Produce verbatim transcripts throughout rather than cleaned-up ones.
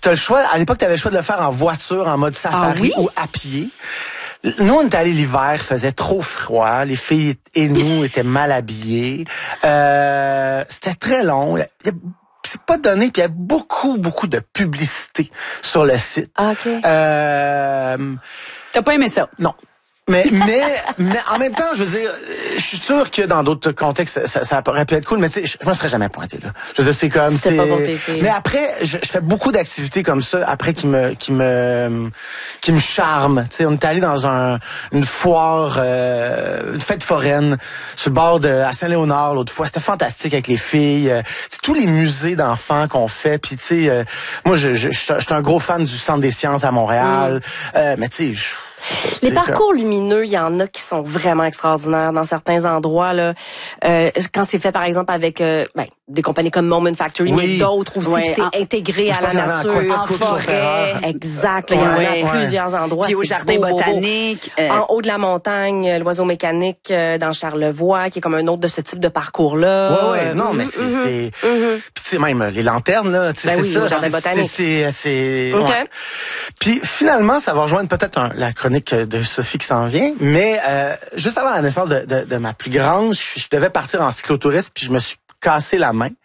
t'as le choix, à l'époque, t'avais le choix de le faire en voiture, en mode safari ah, oui? ou à pied. Nous, on était allés l'hiver, il faisait trop froid, les filles et nous étaient mal habillés. Euh, c'était très long. Il y a, c'est pas donné, puis il y a beaucoup, beaucoup de publicité sur le site. Ah, OK. Euh, T'as pas aimé ça? Non. Mais, mais, mais en même temps, je veux dire, je suis sûr que dans d'autres contextes, ça, ça aurait pu être cool, mais tu sais, je me serais jamais pointé là. Je veux dire, c'est comme, c'est pas bon tes filles. Mais après, je, je fais beaucoup d'activités comme ça, après qui me, qui me, qui me charment. Tu sais, on est allé dans un, une foire, euh, une fête foraine, sur le bord de, à Saint-Léonard l'autre fois. C'était fantastique avec les filles. Euh, c'est tous les musées d'enfants qu'on fait. Puis tu sais, euh, moi, je, je, je, je suis un gros fan du Centre des sciences à Montréal. Mm. Euh, mais tu sais, les parcours comme... lumineux, il y en a qui sont vraiment extraordinaires dans certains endroits là. Euh, quand c'est fait par exemple avec euh, ben, des compagnies comme Moment Factory, oui. mais d'autres aussi, ouais. c'est en... intégré à la nature, en forêt, exact. Il y en ouais. a plusieurs endroits. Puis au jardin beau, botanique, beau, beau. Euh... en haut de la montagne, l'oiseau mécanique euh, dans Charlevoix, qui est comme un autre de ce type de parcours là. Ouais, ouais, non, mais c'est, mm-hmm. c'est... Mm-hmm. puis tu sais même les lanternes là, tu sais, ben c'est oui, ça, au jardin botanique. C'est, c'est, c'est... Okay. Ouais. Puis finalement, ça va rejoindre peut-être un, la chronique de Sophie qui s'en vient, mais euh, juste avant la naissance de, de, de ma plus grande, je, je devais partir en cyclotourisme, puis je me suis cassé la main.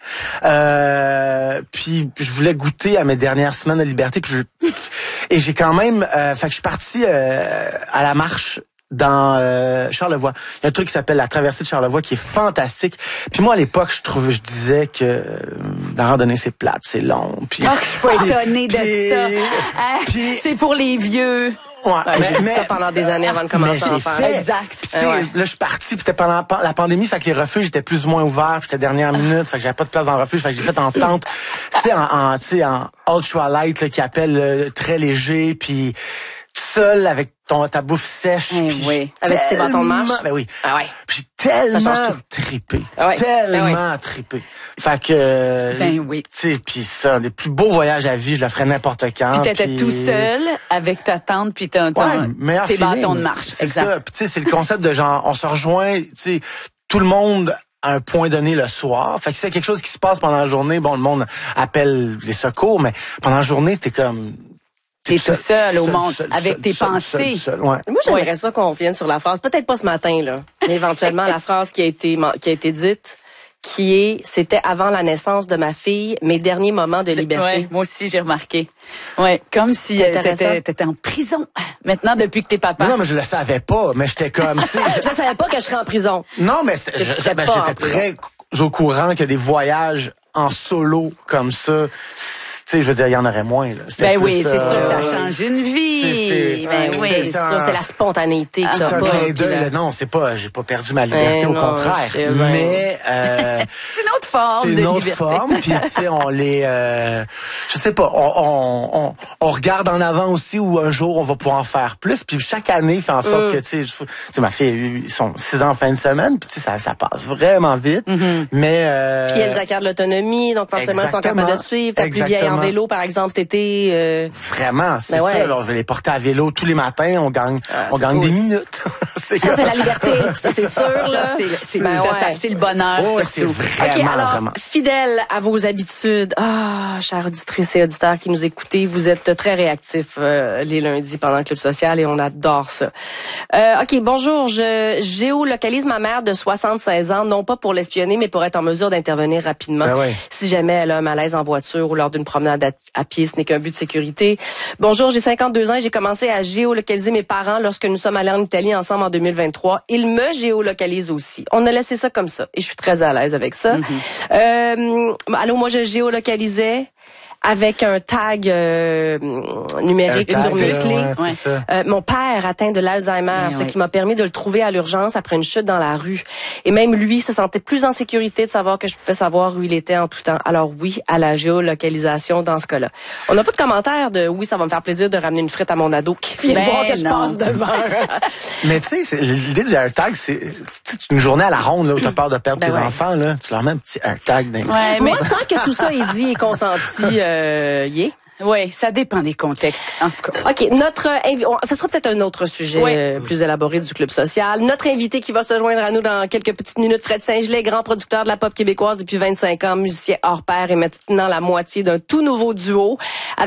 Euh, puis je voulais goûter à mes dernières semaines de liberté, puis je, et j'ai quand même, euh, fait que je suis parti euh, à la marche dans euh, Charlevoix. Il y a un truc qui s'appelle la traversée de Charlevoix qui est fantastique. Puis moi à l'époque, je trouvais, je disais que euh, la randonnée c'est plate, c'est long. Puis oh, je suis pas étonnée de ça. Hein? Puis, c'est pour les vieux. Ouais, ouais, j'ai fait ça pendant des années avant de commencer à en faire. Fait. Exact. Puis tu sais, ouais. là je suis parti, puis c'était pendant la pandémie, fait que les refuges étaient plus ou moins ouverts, puis j'étais dernière minute, fait que j'avais pas de place dans le refuge, fait que j'ai fait en tente, tu sais en, en tu sais en ultralight là, qui appelle euh, très léger, puis seul avec ton ta bouffe sèche, mmh, puis oui. Avec tes bâtons de marche. Ben oui. Ah ouais. Puis j'ai tellement trippé, ah ouais. tellement ben oui. trippé. Fait que ben oui. Tu sais, puis ça, les plus beaux voyages à vie, je le ferais n'importe quand. Puis t'étais pis... tout seul avec ta tante puis ton, ton ouais, tes feeling, bâtons de marche. C'est exact. ça. Puis tu sais, c'est le concept de genre on se rejoint, tu sais, tout le monde à un point donné le soir. Fait que s'il y a quelque chose qui se passe pendant la journée, bon, le monde appelle les secours, mais pendant la journée, c'était comme T'es tout seul, seul au monde, seul, avec seul, tes seul, pensées. Seul, seul, ouais. Moi, j'aimerais ouais. ça qu'on revienne sur la phrase. Peut-être pas ce matin, là, mais éventuellement la phrase qui a été qui a été dite, qui est, c'était avant la naissance de ma fille, mes derniers moments de liberté. Ouais, moi aussi j'ai remarqué. Ouais, comme si euh, t'étais, t'étais en prison. Maintenant, depuis que t'es papa. Non, mais je le savais pas, mais j'étais comme. je ne savais pas que je serais en prison. Non, mais je, je, ben, j'étais très au courant que des voyages en solo comme ça, tu sais, je veux dire, il y en aurait moins. Là. Ben plus, oui, c'est euh, sûr que ça change une vie. C'est, c'est, ben oui, c'est, c'est sûr, c'est la spontanéité ah, que c'est t'as un pas. clin d'œil. Non, c'est pas, j'ai pas perdu ma liberté, ben au non, contraire. Mais euh, c'est une autre forme c'est de une autre liberté. forme. Puis tu sais, on les, euh, je sais pas, on, on, on, on regarde en avant aussi où un jour on va pouvoir en faire plus. Puis chaque année fait en sorte mm. que tu sais, ma fille, ils sont six ans en fin de semaine, puis tu sais, ça, ça passe vraiment vite. Mm-hmm. Mais euh, puis elles acquièrent l'autonomie, donc forcément ils sont capables de te suivre. Ta plus vieille en vélo, par exemple, cet été. Euh... Vraiment, c'est ben ouais. ça. Alors, je vais les porter à vélo tous les matins. On gagne, ah, on gagne cool. des minutes. c'est ça, c'est la liberté. Ça, c'est sûr. Là. Ça, c'est, c'est, ben le, ouais. c'est le bonheur, oh, surtout. C'est vraiment, okay, alors, vraiment. Fidèle à vos habitudes. Ah, oh, chers auditrices et auditeurs qui nous écoutez, vous êtes très réactifs euh, les lundis pendant le Club Social et on adore ça. Euh, OK, bonjour. Je géolocalise ma mère de soixante-seize ans, non pas pour l'espionner, mais pour être en mesure d'intervenir rapidement. Ben ouais. Si jamais elle a un malaise en voiture ou lors d'une promenade à, à pied, ce n'est qu'un but de sécurité. Bonjour, j'ai cinquante-deux ans et j'ai commencé à géolocaliser mes parents lorsque nous sommes allés en Italie ensemble en deux mille vingt-trois. Ils me géolocalisent aussi. On a laissé ça comme ça et je suis très à l'aise avec ça. Mm-hmm. Euh, allô, moi je géolocalisais avec un tag euh, numérique un sur mes tag, clés. Ouais, ouais. Euh, mon père atteint de l'Alzheimer, oui, ce oui. qui m'a permis de le trouver à l'urgence après une chute dans la rue. Et même lui se sentait plus en sécurité de savoir que je pouvais savoir où il était en tout temps. Alors oui, à la géolocalisation dans ce cas-là. On n'a pas de commentaire de oui, ça va me faire plaisir de ramener une frite à mon ado qui vient ben voir que je non. passe devant. Mais tu sais, l'idée du AirTag, c'est une journée à la ronde là, où t'as peur de perdre ben tes ouais. enfants, là, tu leur mets un petit AirTag dans les... Ouais, Moi, tant que tout ça est dit et consenti, euh, y est. Oui, ça dépend des contextes, en tout cas. OK, notre invi- on, ça sera peut-être un autre sujet oui. euh, plus élaboré du Club Social. Notre invité qui va se joindre à nous dans quelques petites minutes, Fred Saint-Gelais, grand producteur de la pop québécoise depuis vingt-cinq ans, musicien hors pair et maintenant la moitié d'un tout nouveau duo. Avec